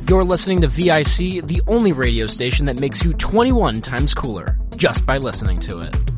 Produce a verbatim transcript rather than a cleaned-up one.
You're listening to V I C, the only radio station that makes you twenty-one times cooler, just by listening to it.